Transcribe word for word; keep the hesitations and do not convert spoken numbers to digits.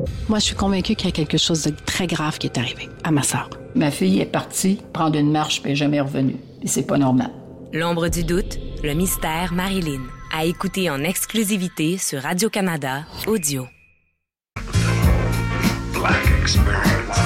Moi, je suis convaincue qu'il y a quelque chose de très grave qui est arrivé à ma sœur. Ma fille est partie prendre une marche puis elle n'est jamais revenue. Et c'est pas normal. L'ombre du doute, le mystère Marilyn. À écouter en exclusivité sur Radio-Canada Audio. Black Experience.